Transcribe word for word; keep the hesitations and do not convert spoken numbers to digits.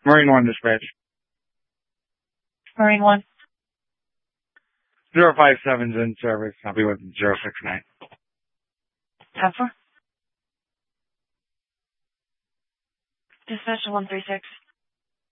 Marine one dispatch. Marine one. Zero five seven's in service. I'll be with zero six nine. ten four. Dispatch to one three six.